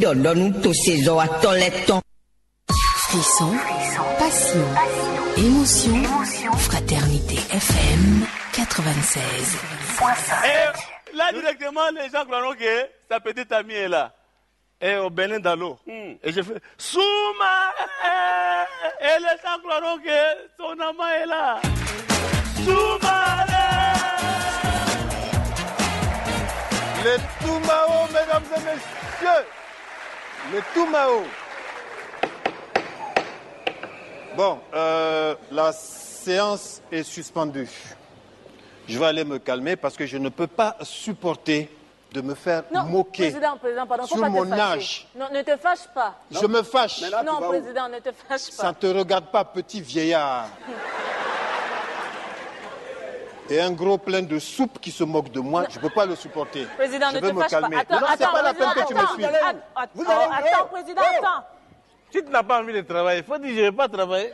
Donne-nous tous ces eaux à toiletton. Frisson, passion, émotion, fraternité FM 96. Et là, directement, les gens croiront que sa petite amie est là. Et au Bénin dans l'eau. Et je fais Souma. Et les gens croiront que son amant est là. Souma. Le Toumao, mesdames et messieurs. Le Toumao. Bon, la séance est suspendue. Je vais aller me calmer parce que je ne peux pas supporter de me faire moquer pardon, sur mon âge. Non, ne te fâche pas. Je me fâche. Non, président, ne te fâche pas. Ça ne te regarde pas, petit vieillard. Et un gros plein de soupe qui se moque de moi, je ne peux pas le supporter. Président, je ne vais te me fâche calmer. pas. Attends, c'est pas la peine que tu me suives. Attends, président, attends. Si tu n'as pas envie de travailler, il faut dire je ne vais pas travailler.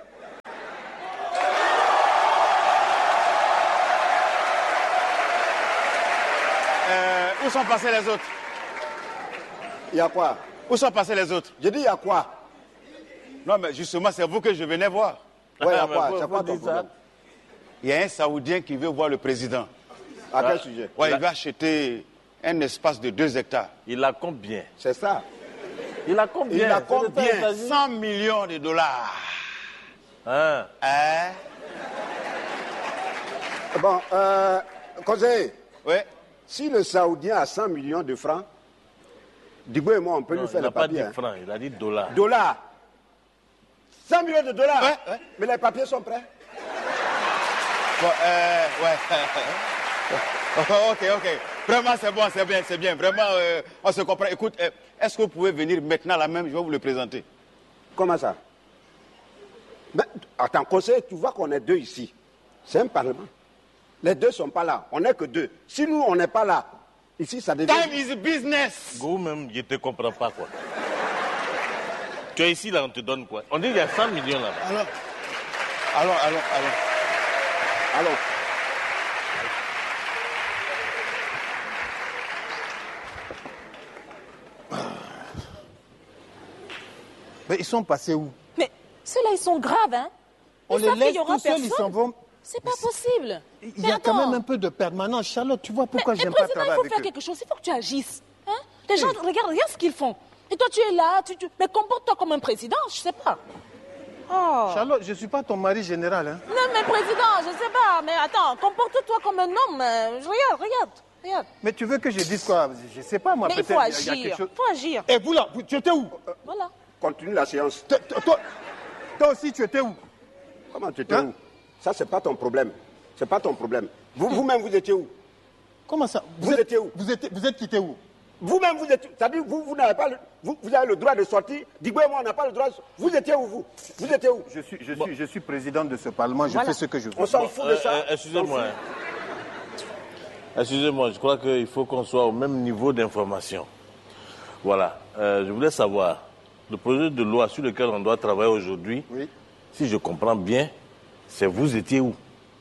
Où sont passés les autres? Il y a quoi? Où sont passés les autres? Je dis il y a quoi? Non, mais justement, c'est vous que je venais voir. Ouais, il y a quoi? C'est quoi ton problème? Il y a un Saoudien qui veut voir le président. À quel sujet? Ouais, il va acheter un espace de 2 hectares. Il a combien? C'est ça. Il a combien? Il a combien? 100 millions de dollars. Hein? Bon, conseiller. Oui. Si le Saoudien a 100 millions de francs, Digbo et moi, on peut lui faire le papier. Il n'a pas dit francs, il a dit dollars. Dollars. 100 millions de dollars. Ouais. Mais les papiers sont prêts. Bon, ok. Vraiment, c'est bien. Vraiment, on se comprend. Écoute, est-ce que vous pouvez venir maintenant là même? Je vais vous le présenter. Comment ça? Mais, attends, conseiller, tu vois qu'on est 2 ici. C'est un parlement. Les 2 ne sont pas là. On n'est que 2. Si nous, on n'est pas là, ici, ça devient... Time is business. Go même, je ne te comprends pas quoi. Tu es ici là, on te donne quoi? On dit qu'il y a 100 millions là-bas. Alors, Mais ils sont passés où? Mais ceux-là, ils sont graves, hein? On les laisse tout seuls, ils s'en vont. C'est pas possible. Il y a quand même un peu de permanence. Charlotte, tu vois pourquoi j'aime pas travailler avec eux. Il faut faire quelque chose, il faut que tu agisses. Hein? Les gens, regarde ce qu'ils font. Et toi, tu es là, mais comporte-toi comme un président, je sais pas. Oh. Charlotte, je ne suis pas ton mari général. Hein. Non, mais président, je sais pas. Mais attends, comporte-toi comme un homme. Regarde. Mais tu veux que je dise quoi? Je ne sais pas, moi, mais peut-être. Il faut agir. Et vous là, tu étais où? Voilà. continue la séance. Toi aussi, tu étais où? Comment tu étais où? Ça, c'est pas ton problème. C'est pas ton problème. Vous-même, vous étiez où? Comment ça? Vous étiez où? Vous êtes quitté où? Vous-même, vous étiez... C'est-à-dire, vous n'avez pas... Vous avez le droit de sortir. Digbo et moi, on n'a pas le droit de... Vous étiez où, vous? Vous étiez où? Je suis président de ce Parlement. Je fais ce que je veux. On s'en fout de ça. Excusez-moi. Excusez-moi, je crois qu'il faut qu'on soit au même niveau d'information. Voilà. Je voulais savoir, le projet de loi sur lequel on doit travailler aujourd'hui, oui. Si je comprends bien, c'est vous étiez où?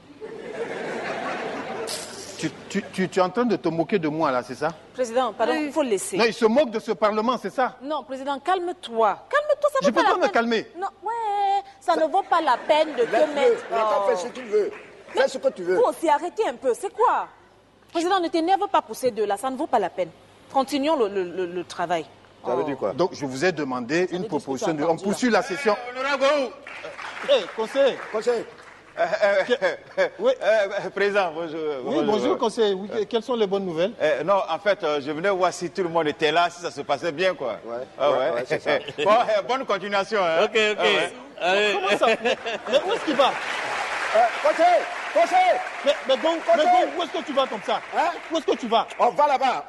Tu es en train de te moquer de moi, là, c'est ça? Président, pardon, il faut le laisser. Non, il se moque de ce Parlement, c'est ça? Non, Président, calme-toi. Calme-toi, ça Je vaut pas la peine. peux pas me calmer. Non, ouais, ça ne vaut pas la peine de te mettre... Il n'a pas fait ce qu'il veut. Fais ce que tu veux. Faut aussi arrêter un peu, c'est quoi? Président, ne t'énerve pas pour ces deux-là, ça ne vaut pas la peine. Continuons le travail. Ça veut dire quoi? Donc, je vous ai demandé une proposition de... On poursuit la session. Conseiller. Conseiller. Oui. Président, bonjour. Oui, bonjour, conseiller. Oui, quelles sont les bonnes nouvelles? Non, en fait, je venais voir si tout le monde était là, si ça se passait bien, quoi. Ouais, c'est ça. Bon, bonne continuation. Hein. Ok. Allez. Comment ça? Mais où est-ce qu'il va? Conseiller. Mais bon, où est-ce que tu vas comme ça? Hein? Où est-ce que tu vas? On va là-bas.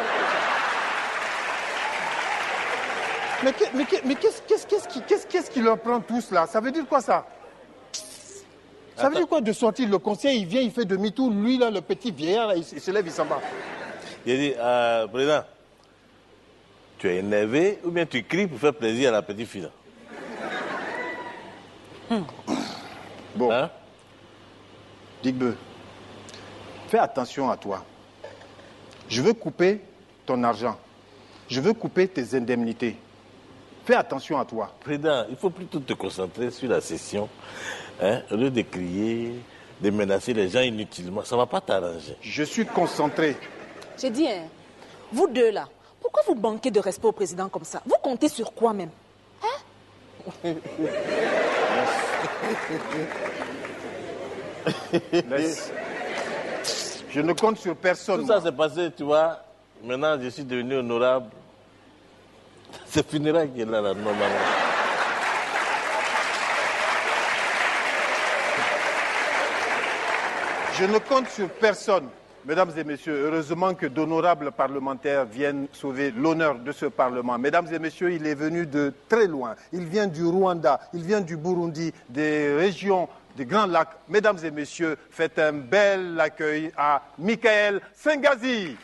Mais qu'est-ce qui leur prend tous là? Ça veut dire quoi ça? Ça veut dire quoi de sortir? Le conseil, il vient, il fait demi-tour. Lui, là, le petit vieillard, là, il se lève, il s'en va. J'ai dit, président, tu es énervé ou bien tu cries pour faire plaisir à la petite fille là? Bon, Hein? Digbe, fais attention à toi. Je veux couper ton argent. Je veux couper tes indemnités. Fais attention à toi. Président, il faut plutôt te concentrer sur la session. Au lieu de crier, de menacer les gens inutilement, ça ne va pas t'arranger. Je suis concentré. J'ai dit, vous deux là, pourquoi vous manquez de respect au président comme ça? Vous comptez sur quoi même? Laisse. Je ne compte sur personne. Tout ça s'est passé, tu vois. Maintenant, je suis devenu honorable. C'est funérailles qui est là, normalement. Je ne compte sur personne. Mesdames et messieurs, heureusement que d'honorables parlementaires viennent sauver l'honneur de ce Parlement. Mesdames et messieurs, il est venu de très loin. Il vient du Rwanda, il vient du Burundi, des régions des Grands Lacs. Mesdames et messieurs, faites un bel accueil à Michael Sengazi.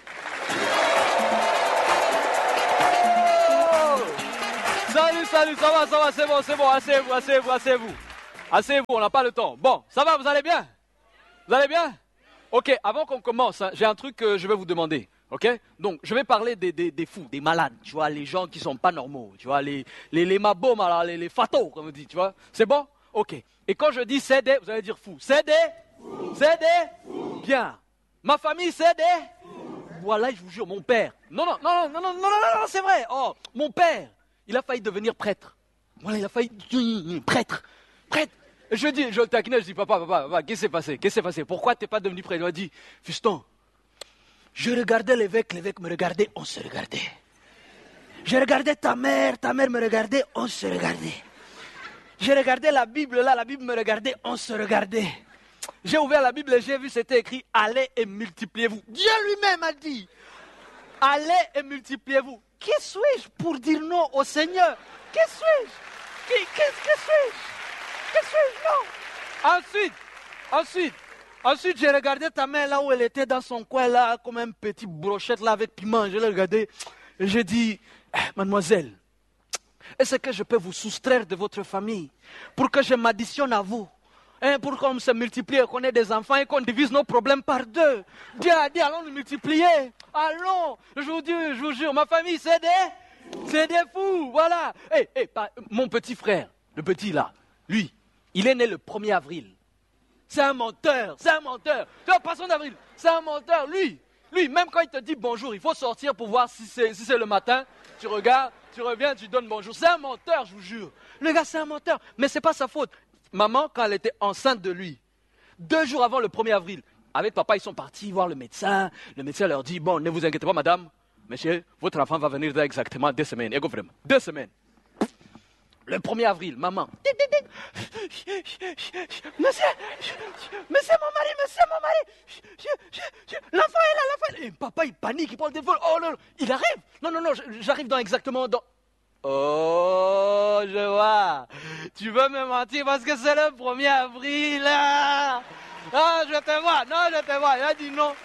Salut, ça va, c'est bon, asseyez-vous, on n'a pas le temps. Bon, ça va, vous allez bien? Vous allez bien? Ok, avant qu'on commence, j'ai un truc que je vais vous demander, ok? Donc, je vais parler des fous, des malades, tu vois, les gens qui sont pas normaux, tu vois, les mabos, les fatos, comme on dit, tu vois? C'est bon? Ok. Et quand je dis c'est des, vous allez dire fou. C'est des? Bien. Ma famille, c'est des? Voilà, je vous jure, mon père. Non, c'est vrai. Oh, mon père, il a failli devenir prêtre. Voilà, il a failli prêtre. Je le taquinais, je dis, papa, qu'est-ce qui s'est passé? Pourquoi t'es pas devenu prêtre? Il m'a dit, fiston, je regardais l'évêque me regardait, on se regardait. Je regardais ta mère me regardait, on se regardait. Je regardais la Bible me regardait, on se regardait. J'ai ouvert la Bible et j'ai vu, c'était écrit, allez et multipliez-vous. Dieu lui-même a dit, allez et multipliez-vous. Qui suis-je pour dire non au Seigneur? Qui suis-je? Qu'est-ce que non? Ensuite, j'ai regardé ta mère là où elle était dans son coin là, comme un petit brochette là avec piment. Je l'ai regardé et j'ai dit, mademoiselle, est-ce que je peux vous soustraire de votre famille pour que je m'additionne à vous? Pour qu'on se multiplie et qu'on ait des enfants et qu'on divise nos problèmes par deux. Dieu a dit, allons nous multiplier. Allons, je vous jure, ma famille, c'est des fous, voilà. Mon petit frère, le petit là, lui, il est né le 1er avril. C'est un menteur. Tu vois, poisson d'avril, c'est un menteur. Lui, même quand il te dit bonjour, il faut sortir pour voir si c'est le matin. Tu regardes, tu reviens, tu donnes bonjour. C'est un menteur, je vous jure. Le gars, c'est un menteur. Mais c'est pas sa faute. Maman, quand elle était enceinte de lui, 2 jours avant le 1er avril, avec papa, ils sont partis voir le médecin. Le médecin leur dit, bon, ne vous inquiétez pas, madame. Monsieur, votre enfant va venir dans exactement 2 semaines. Et vraiment, 2 semaines. Le 1er avril, maman. Monsieur, mon mari. L'enfant est là. Et papa, il panique, il prend le téléphone. Oh non, il arrive. Non, j'arrive dans exactement dans... Oh, je vois. Tu veux me mentir parce que c'est le 1er avril, là. Ah, je te vois. Il a dit non.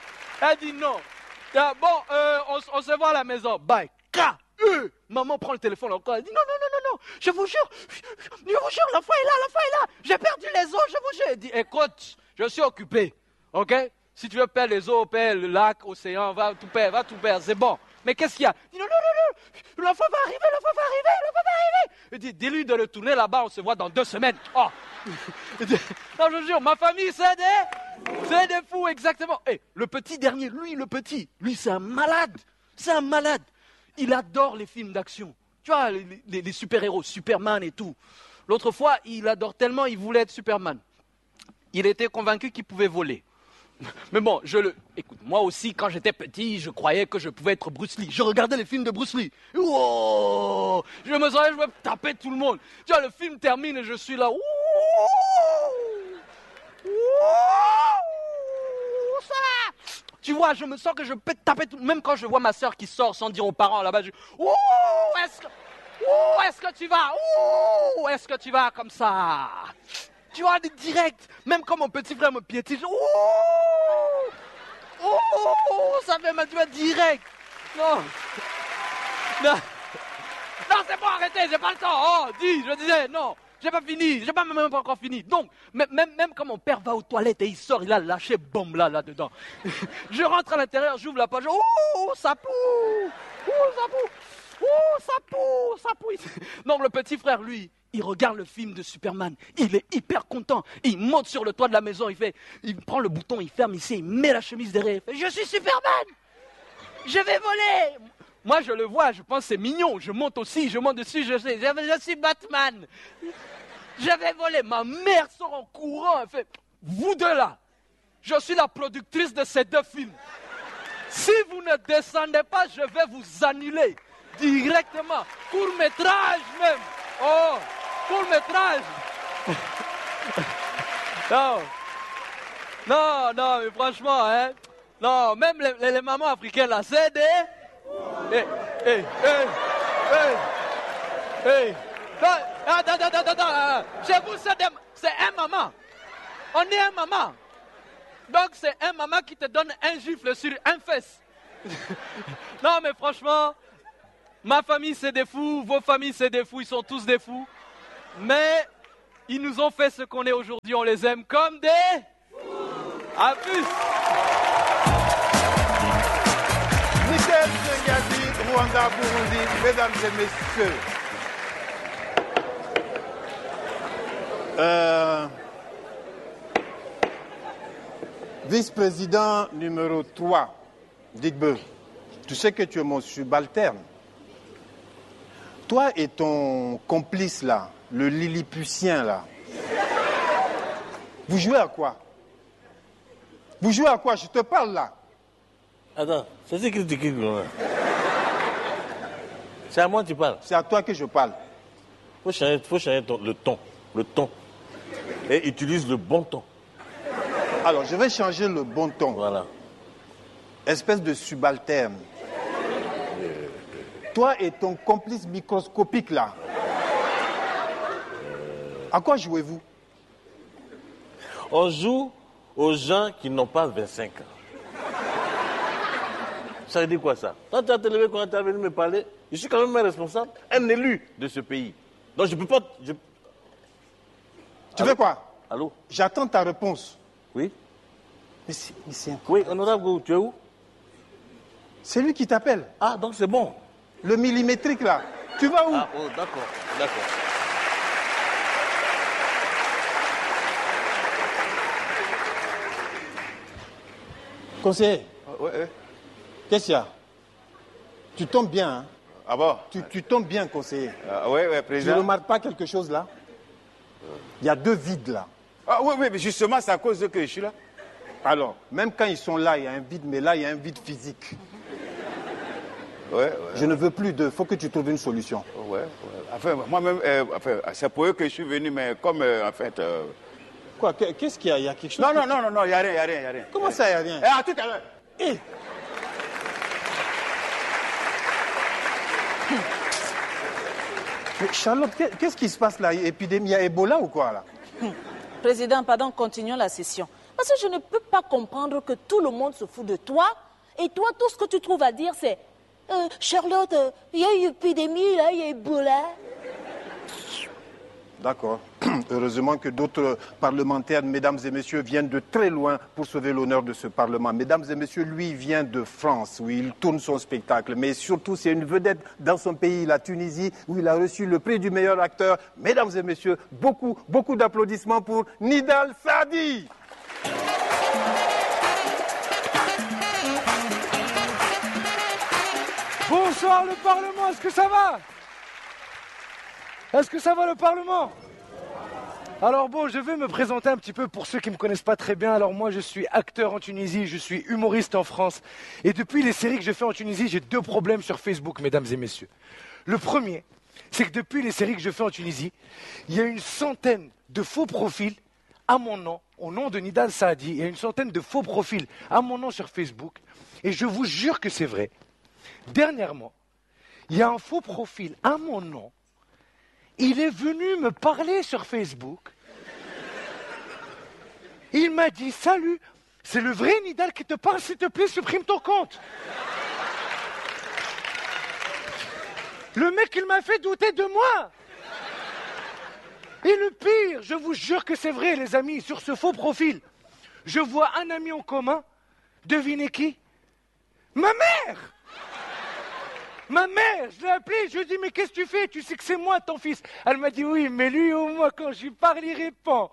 Bon, on se voit à la maison. Bye. Maman prend le téléphone encore. Elle dit non. Je vous jure, l'enfant est là. J'ai perdu les os, je vous jure. Elle dit, écoute, je suis occupé. Ok? Si tu veux perdre les os, perdre le lac, l'océan, va tout perdre, c'est bon. Mais qu'est-ce qu'il y a? Il dit non. L'enfant va arriver. Il dit, dis-lui de retourner là-bas, on se voit dans 2 semaines. Oh. Non, je jure, ma famille, c'est des fous, exactement. Le petit dernier, lui, c'est un malade. Il adore les films d'action. Tu vois, les super-héros, Superman et tout. L'autre fois, il adore tellement, il voulait être Superman. Il était convaincu qu'il pouvait voler. Mais bon, écoute, moi aussi, quand j'étais petit, je croyais que je pouvais être Bruce Lee. Je regardais les films de Bruce Lee. Wow, je me sentais, je me tapais tout le monde. Tu vois, le film termine et je suis là. Tu vois, je me sens que je peux taper tout. Même quand je vois ma soeur qui sort sans dire aux parents là-bas, je... est-ce que tu vas? Est-ce que tu vas comme ça? Tu vois, direct. Même quand mon petit frère me piétine, ça fait ma doigt direct. Non, c'est bon, arrêtez, j'ai pas le temps. Je disais, non. J'ai pas fini, j'ai même pas encore fini. Donc, même quand mon père va aux toilettes et il sort, il a lâché bombe là-dedans. Je rentre à l'intérieur, j'ouvre la page, ça pue. Ça pousse. Non, le petit frère, lui, il regarde le film de Superman. Il est hyper content. Il monte sur le toit de la maison. Il prend le bouton, il ferme ici, il met la chemise derrière. Il fait, je suis Superman. Je vais voler. Moi, je le vois, je pense que c'est mignon. Je monte aussi, je monte dessus, je suis Batman. Je vais voler. Ma mère sort en courant. Elle fait, vous deux là, je suis la productrice de ces deux films. Si vous ne descendez pas, je vais vous annuler. Directement. Court-métrage même. Oh, court-métrage. Non, mais franchement, hein. Non, même les mamans africaines là, c'est des... Attends. Chez vous, c'est un maman. On est un maman. Donc c'est un maman qui te donne un gifle sur un fesse. Non, mais franchement... Ma famille, c'est des fous, vos familles, c'est des fous, ils sont tous des fous. Mais ils nous ont fait ce qu'on est aujourd'hui, on les aime comme des... À plus. Michel Senghadi, Rwanda, Burundi, mesdames et messieurs. Vice-président numéro 3, Digbe, tu sais que tu es mon subalterne. Toi et ton complice là, le Lilliputien là, vous jouez à quoi? Vous jouez à quoi? Je te parle là. Attends, c'est ce qu'il dit. C'est à moi que tu parles. C'est à toi que je parle. Faut changer le ton. Et utilise le bon ton. Alors, je vais changer le bon ton. Voilà. Espèce de subalterne. Toi et ton complice microscopique là. À quoi jouez-vous? On joue aux gens qui n'ont pas 25 ans. Ça veut dire quoi ça? Quand tu as te levé, quand tu es venu me parler, je suis quand même un responsable, un élu de ce pays. Donc je ne peux pas... Tu veux quoi? Allô? J'attends ta réponse. Oui? Mais c'est un... Oui, honorable, tu es où? C'est lui qui t'appelle. Ah, donc c'est bon. Le millimétrique là. Tu vas où? Ah, oh, d'accord. Conseiller. Oui. Qu'est-ce qu'il y a? Tu tombes bien, hein? Ah bon? Tu tombes bien, conseiller. Oui, Tu ne président. remarques pas quelque chose là? Il y a 2 vides là. Ah oui, mais justement, c'est à cause de que je suis là. Alors, même quand ils sont là, il y a un vide, mais là, il y a un vide physique. Ouais. Je ne veux plus de... faut que tu trouves une solution. Ouais. Enfin, moi-même, c'est pour eux que je suis venu, mais comme, en fait... Quoi? Qu'est-ce qu'il y a? Il y a quelque chose? Non, il n'y a rien. Comment ça, il n'y a rien? À tout à l'heure. Mais Charlotte, qu'est-ce qui se passe là? Épidémie, il y a Ebola ou quoi là? Président, pardon, continuons la session. Parce que je ne peux pas comprendre que tout le monde se fout de toi. Et toi, tout ce que tu trouves à dire, c'est Charlotte, il y a une épidémie, là, il y a Ebola. D'accord. Heureusement que d'autres parlementaires, mesdames et messieurs, viennent de très loin pour sauver l'honneur de ce Parlement. Mesdames et messieurs, lui vient de France, où il tourne son spectacle. Mais surtout, c'est une vedette dans son pays, la Tunisie, où il a reçu le prix du meilleur acteur. Mesdames et messieurs, beaucoup d'applaudissements pour Nidal Saadi. Bonsoir le Parlement, est-ce que ça va? Est-ce que ça va le Parlement? Alors bon, je vais me présenter un petit peu pour ceux qui ne me connaissent pas très bien. Alors moi, je suis acteur en Tunisie, je suis humoriste en France. Et depuis les séries que je fais en Tunisie, j'ai 2 problèmes sur Facebook, mesdames et messieurs. Le premier, c'est que depuis les séries que je fais en Tunisie, il y a une centaine de faux profils à mon nom, au nom de Nidal Saadi. Il y a une centaine de faux profils à mon nom sur Facebook. Et je vous jure que c'est vrai. Dernièrement, il y a un faux profil à mon nom. Il est venu me parler sur Facebook. Il m'a dit « Salut, c'est le vrai Nidal qui te parle, s'il te plaît, supprime ton compte. » Le mec, il m'a fait douter de moi. Et le pire, je vous jure que c'est vrai, les amis, sur ce faux profil, je vois un ami en commun. Devinez qui? Ma mère! Ma mère, je l'ai appelée, je lui ai dit, mais qu'est-ce que tu fais? Tu sais que c'est moi, ton fils. Elle m'a dit, oui, mais lui, au moins, quand je lui parle, il répond.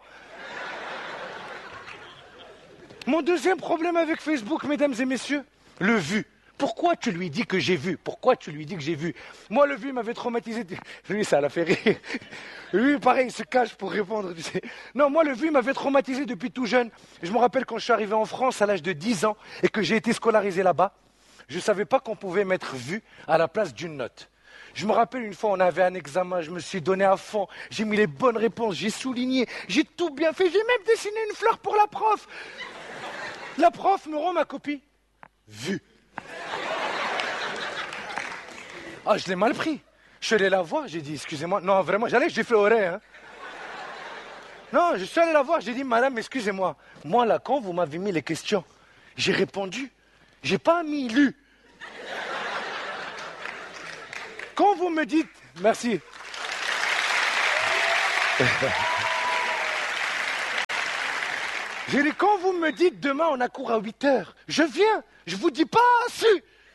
Mon deuxième problème avec Facebook, mesdames et messieurs, le vu. Pourquoi tu lui dis que j'ai vu? Pourquoi tu lui dis que j'ai vu? Moi, le vu m'avait traumatisé. Lui, ça l'a fait rire. Lui, pareil, il se cache pour répondre. Tu sais. Non, moi, le vu m'avait traumatisé depuis tout jeune. Je me rappelle quand je suis arrivé en France à l'âge de 10 ans et que j'ai été scolarisé là-bas, je ne savais pas qu'on pouvait mettre vu à la place d'une note. Je me rappelle une fois, on avait un examen, je me suis donné à fond, j'ai mis les bonnes réponses, j'ai souligné, j'ai tout bien fait, j'ai même dessiné une fleur pour la prof. La prof me rend ma copie. Vu. Ah, je l'ai mal pris. Je suis allé la voir, j'ai dit, excusez-moi. Non, vraiment, j'ai fait oreille. Hein. Non, je suis allé la voir, j'ai dit, madame, excusez-moi. Moi, là, quand vous m'avez mis les questions, j'ai répondu. J'ai pas mis lu. Quand vous me dites... Merci. J'ai dit, quand vous me dites demain on a cours à 8h, je viens, je vous dis pas su.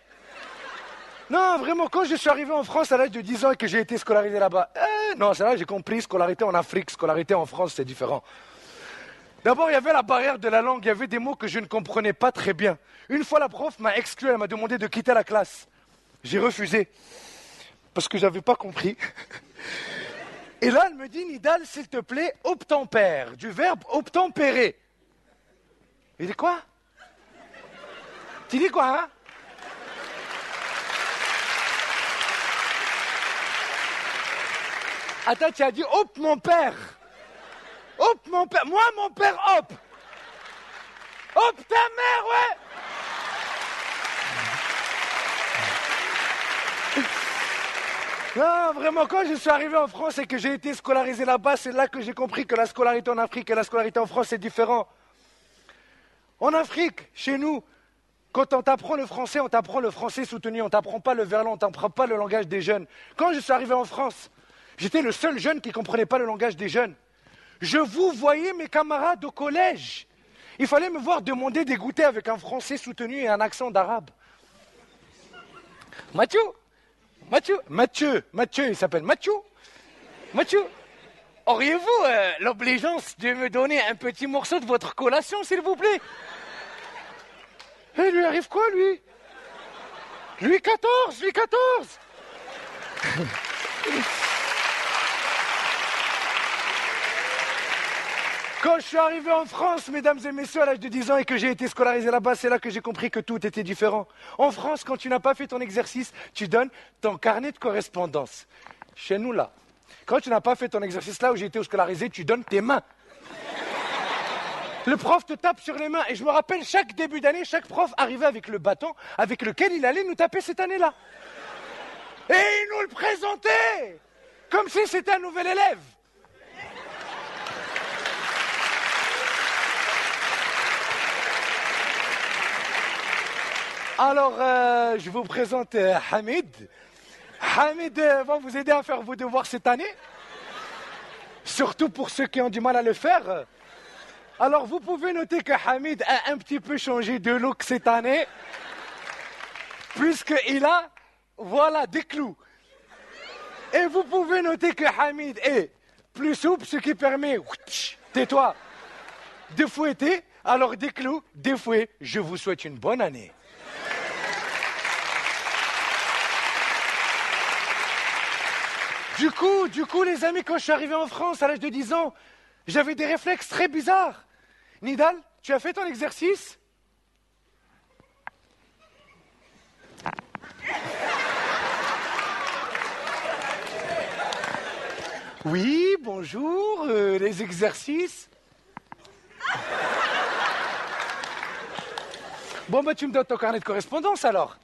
Non, vraiment, quand je suis arrivé en France à l'âge de 10 ans et que j'ai été scolarisé là-bas, non, c'est là que j'ai compris, scolarité en Afrique, scolarité en France, c'est différent. D'abord, il y avait la barrière de la langue, il y avait des mots que je ne comprenais pas très bien. Une fois, la prof m'a exclu, elle m'a demandé de quitter la classe. J'ai refusé, parce que je n'avais pas compris. Et là, elle me dit, Nidal, s'il te plaît, obtempère, du verbe obtempérer. Il dit quoi? Tu dis quoi, hein? Attends, tu as dit hop mon père. Hop mon père. Moi, mon père, hop. Hop ta mère, ouais. Non, vraiment, quand je suis arrivé en France et que j'ai été scolarisé là-bas, c'est là que j'ai compris que la scolarité en Afrique et la scolarité en France, c'est différent. En Afrique, chez nous, quand on t'apprend le français, on t'apprend le français soutenu, on t'apprend pas le verlan, on t'apprend pas le langage des jeunes. Quand je suis arrivé en France, j'étais le seul jeune qui ne comprenait pas le langage des jeunes. Je vous voyais mes camarades au collège. Il fallait me voir demander des goûters avec un français soutenu et un accent d'arabe. Mathieu, il s'appelle Mathieu. Mathieu, auriez-vous l'obligeance de me donner un petit morceau de votre collation, s'il vous plaît? Et lui arrive quoi, lui? Louis XIV. Quand je suis arrivé en France, mesdames et messieurs, à l'âge de 10 ans et que j'ai été scolarisé là-bas, c'est là que j'ai compris que tout était différent. En France, quand tu n'as pas fait ton exercice, tu donnes ton carnet de correspondance. Chez nous, là, quand tu n'as pas fait ton exercice là où j'ai été scolarisé, tu donnes tes mains. Le prof te tape sur les mains. Et je me rappelle, chaque début d'année, chaque prof arrivait avec le bâton avec lequel il allait nous taper cette année-là. Et il nous le présentait comme si c'était un nouvel élève. Alors, je vous présente Hamid. Hamid va vous aider à faire vos devoirs cette année. Surtout pour ceux qui ont du mal à le faire. Alors, vous pouvez noter que Hamid a un petit peu changé de look cette année. Puisqu'il a, voilà, des clous. Et vous pouvez noter que Hamid est plus souple, ce qui permet, tais-toi, de fouetter. Alors, des clous, des fouets, je vous souhaite une bonne année. Du coup, les amis, quand je suis arrivé en France à l'âge de 10 ans, j'avais des réflexes très bizarres. Nidal, tu as fait ton exercice? Oui, bonjour, les exercices. Bon, bah tu me donnes ton carnet de correspondance alors.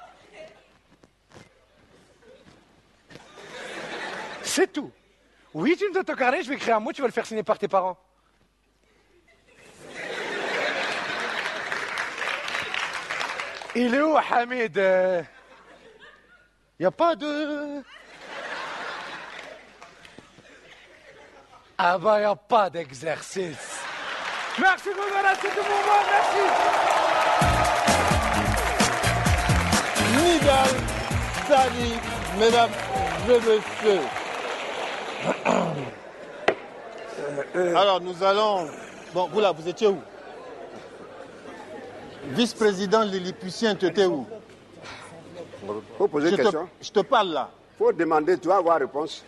C'est tout. Oui, tu me donnes ton carnet, je vais écrire un mot, tu vas le faire signer par tes parents. Il est où, Hamid? Il n'y a pas de... Ah bah, il n'y a pas d'exercice. Merci beaucoup, c'est tout pour moi, merci. Nidal Salut, mesdames et messieurs. Alors, nous allons... Bon, vous là, vous étiez où? Vice-président Lilliputien, tu étais où? Faut poser une question. Je te parle là. Faut demander, tu vas avoir réponse.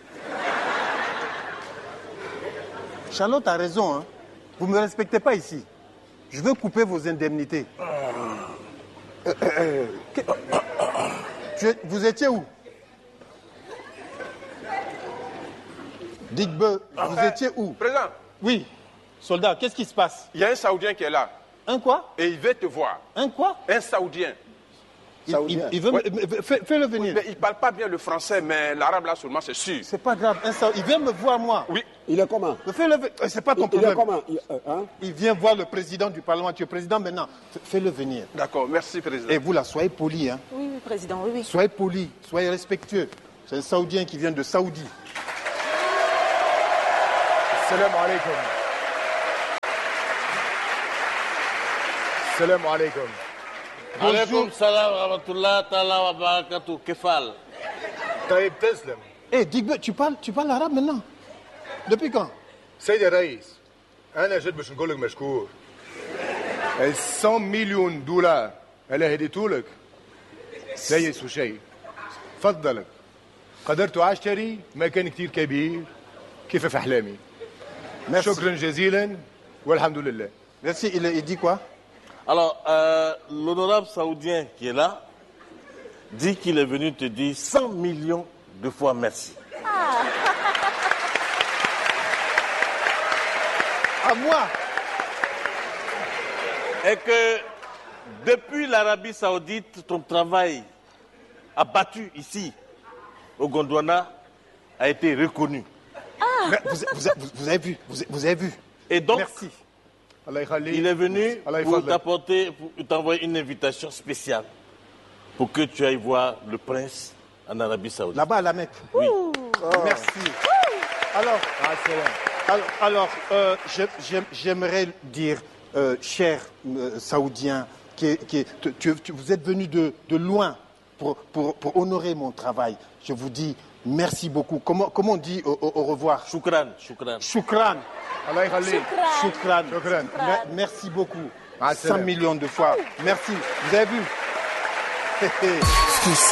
Charlotte a raison, hein. Vous ne me respectez pas ici. Je veux couper vos indemnités. Vous étiez où? Digbe, vous étiez où? Président. Oui. Soldat, qu'est-ce qui se passe? Il y a un Saoudien qui est là. Un quoi? Et il veut te voir. Un quoi? Un Saoudien. Il veut fais-le venir. Mais il ne parle pas bien le français, mais l'arabe là seulement, c'est sûr. C'est pas grave. Il vient me voir, moi. Oui. Il est comment? C'est pas ton problème. Il est comment? Il vient voir le président du Parlement. Tu es président maintenant. Fais-le venir. D'accord, merci, président. Et vous là, soyez poli. Hein. Oui, oui, président, oui, oui. Soyez poli, soyez respectueux. C'est un Saoudien qui vient de Saoudi. Salam alaikum. Salam alaikum. Alaikum salam wa rahmatullah ta'ala wa barakatuh. Kefal. طيب تسلم. Eh, Digbe, tu parles arabe maintenant? Depuis quand? سيدي الرئيس أنا جد مش نقول لك مشكور. 100 مليون دولار أنا هديتولك لا يسوى شيء. فضلك. قدرت أشتري مكان كتير كبير كيف في أحلامي. شكرا جزيلا والحمد لله. Merci, il dit quoi? Alors, l'honorable saoudien qui est là dit qu'il est venu te dire 100 millions de fois merci. À moi. Et que depuis l'Arabie Saoudite, ton travail abattu ici, au Gondwana, a été reconnu. Mais vous avez vu, vous avez vu. Et donc, merci. Il est venu pour t'envoyer une invitation spéciale pour que tu ailles voir le prince en Arabie Saoudite. Là-bas à la Mecque. Oui. Merci. Alors, j'aimerais dire, cher Saoudien, vous êtes venu de loin pour honorer mon travail. Je vous dis merci beaucoup. Comment on dit au revoir? Shukran. Shukran. Shukran. Merci beaucoup. 100 millions de fois. Merci. Vous avez vu?